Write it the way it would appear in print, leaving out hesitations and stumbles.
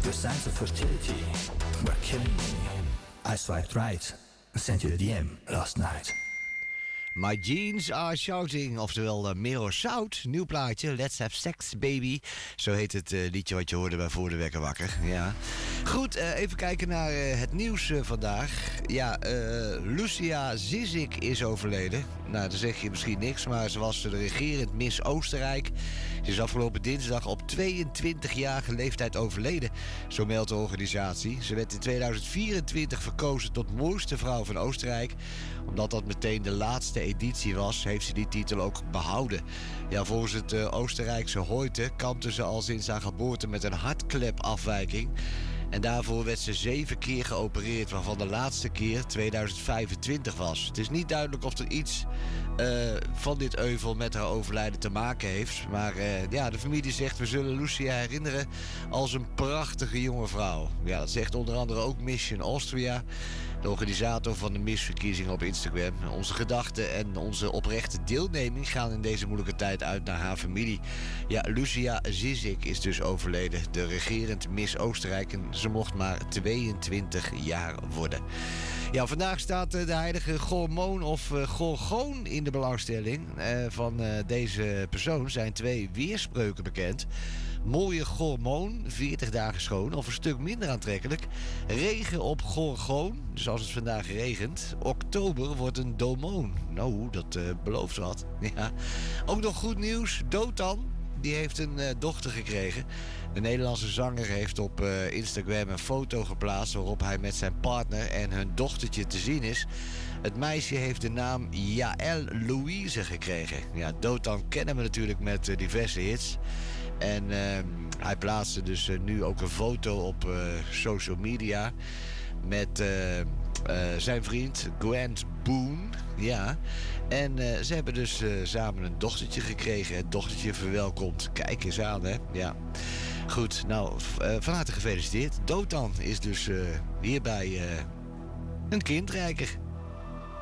Your signs of fertility were killing me. I swiped right and sent you a DM last night. My Jeans Are Shouting, oftewel Merel Shout. Nieuw plaatje, Let's Have Sex Baby. Zo heet het liedje wat je hoorde bij Voor de Wekker Wakker. Ja. Goed, even kijken naar het nieuws vandaag. Ja, Lucia Zizik is overleden. Nou, dan zeg je misschien niks, maar ze was de regerend Miss Oostenrijk. Ze is afgelopen dinsdag op 22-jarige leeftijd overleden, zo meldt de organisatie. Ze werd in 2024 verkozen tot mooiste vrouw van Oostenrijk. Omdat dat meteen de laatste editie was, heeft ze die titel ook behouden. Ja, volgens het Oostenrijkse Heute kampte ze al sinds haar geboorte met een hartklepafwijking. En daarvoor werd ze 7 keer geopereerd, waarvan de laatste keer 2025 was. Het is niet duidelijk of er iets van dit euvel met haar overlijden te maken heeft. Maar ja, de familie zegt, we zullen Lucia herinneren als een prachtige jonge vrouw. Ja, dat zegt onder andere ook Mission Austria, de organisator van de Miss-verkiezingen op Instagram. Onze gedachten en onze oprechte deelneming gaan in deze moeilijke tijd uit naar haar familie. Ja, Lucia Zizik is dus overleden, de regerend Miss Oostenrijk. En ze mocht maar 22 jaar worden. Ja, vandaag staat de heilige Gormoon of Gorgoon in de belangstelling. Van deze persoon zijn 2 weerspreuken bekend. Mooie Gormoon, 40 dagen schoon, of een stuk minder aantrekkelijk. Regen op Gorgoon, dus als het vandaag regent. Oktober wordt een domoon. Nou, dat belooft wat. Ja. Ook nog goed nieuws, Dotan, die heeft een dochter gekregen. De Nederlandse zanger heeft op Instagram een foto geplaatst waarop hij met zijn partner en hun dochtertje te zien is. Het meisje heeft de naam Jaël Louise gekregen. Ja, Dotan kennen we natuurlijk met diverse hits. En hij plaatste dus nu ook een foto op social media met zijn vriend Grant Boone. Ja, en ze hebben dus samen een dochtertje gekregen. Het dochtertje verwelkomd. Kijk eens aan, hè. Ja. Goed, nou, van harte gefeliciteerd. Dotan is dus hierbij een kindrijker.